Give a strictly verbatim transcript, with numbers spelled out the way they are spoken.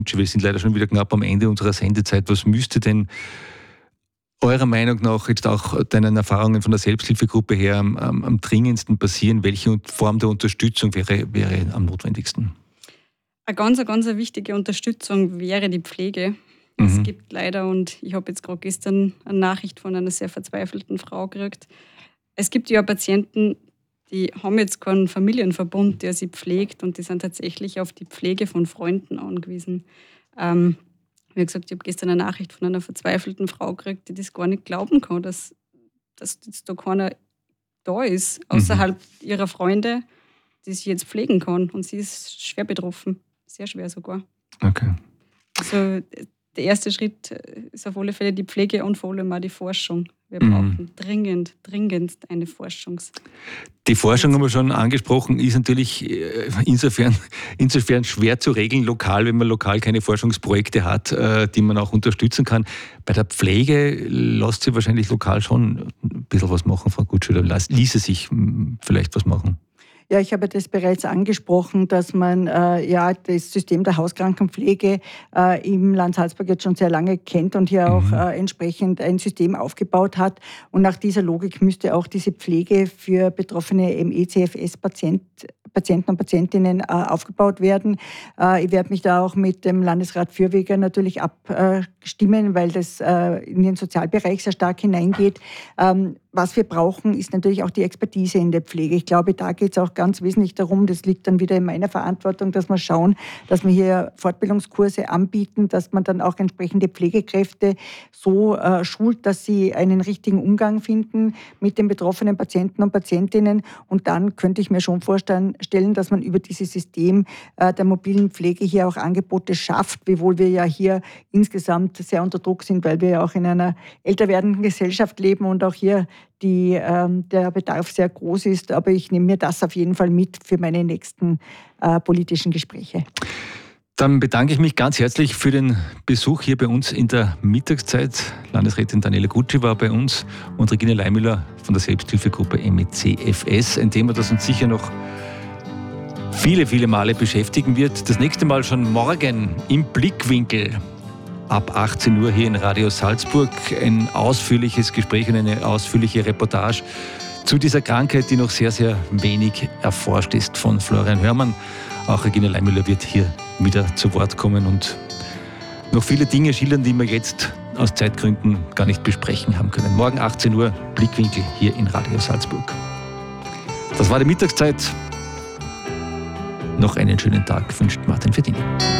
Wir sind leider schon wieder knapp am Ende unserer Sendezeit. Was müsste denn eurer Meinung nach jetzt auch deinen Erfahrungen von der Selbsthilfegruppe her am, am, am dringendsten passieren? Welche Form der Unterstützung wäre, wäre am notwendigsten? Eine ganz, eine ganz wichtige Unterstützung wäre die Pflege. Mhm. Es gibt leider, und ich habe jetzt gerade gestern eine Nachricht von einer sehr verzweifelten Frau gekriegt, es gibt ja Patienten, die haben jetzt keinen Familienverbund, der sie pflegt, und die sind tatsächlich auf die Pflege von Freunden angewiesen. Ähm, wie gesagt, ich habe gestern eine Nachricht von einer verzweifelten Frau gekriegt, die das gar nicht glauben kann, dass, dass jetzt da keiner da ist, außerhalb mhm. ihrer Freunde, die sie jetzt pflegen kann. Und sie ist schwer betroffen, sehr schwer sogar. Okay. Also der erste Schritt ist auf alle Fälle die Pflege und vor allem auch die Forschung. Wir brauchen mhm. dringend, dringend eine Forschungs... Die Forschung, haben wir schon angesprochen, ist natürlich insofern, insofern schwer zu regeln lokal, wenn man lokal keine Forschungsprojekte hat, die man auch unterstützen kann. Bei der Pflege lässt sich wahrscheinlich lokal schon ein bisschen was machen, Frau Gutschüler. Ließe sich vielleicht was machen? Ja, ich habe das bereits angesprochen, dass man äh, ja das System der Hauskrankenpflege äh, im Land Salzburg jetzt schon sehr lange kennt und hier mhm. auch äh, entsprechend ein System aufgebaut hat. Und nach dieser Logik müsste auch diese Pflege für betroffene M E C F S-Patienten Patienten und Patientinnen äh, aufgebaut werden. Äh, ich werde mich da auch mit dem Landesrat Fürwiger natürlich abstimmen, weil das äh, in den Sozialbereich sehr stark hineingeht. Ähm, was wir brauchen, ist natürlich auch die Expertise in der Pflege. Ich glaube, da geht es auch ganz wesentlich darum, das liegt dann wieder in meiner Verantwortung, dass wir schauen, dass wir hier Fortbildungskurse anbieten, dass man dann auch entsprechende Pflegekräfte so äh, schult, dass sie einen richtigen Umgang finden mit den betroffenen Patienten und Patientinnen. Und dann könnte ich mir schon vorstellen, stellen, dass man über dieses System äh, der mobilen Pflege hier auch Angebote schafft, wiewohl wir ja hier insgesamt sehr unter Druck sind, weil wir ja auch in einer älter werdenden Gesellschaft leben und auch hier die, ähm, der Bedarf sehr groß ist. Aber ich nehme mir das auf jeden Fall mit für meine nächsten äh, politischen Gespräche. Dann bedanke ich mich ganz herzlich für den Besuch hier bei uns in der Mittagszeit. Landesrätin Daniela Gutschi war bei uns und Regine Leimüller von der Selbsthilfegruppe M E C F S. Ein Thema, das uns sicher noch viele, viele Male beschäftigen wird. Das nächste Mal schon morgen im Blickwinkel ab achtzehn Uhr hier in Radio Salzburg. Ein ausführliches Gespräch und eine ausführliche Reportage zu dieser Krankheit, die noch sehr, sehr wenig erforscht ist, von Florian Hörmann. Auch Regine Leimüller wird hier wieder zu Wort kommen und noch viele Dinge schildern, die wir jetzt aus Zeitgründen gar nicht besprechen haben können. Morgen achtzehn Uhr Blickwinkel hier in Radio Salzburg. Das war die Mittagszeit. Noch einen schönen Tag wünscht Martin Verdini.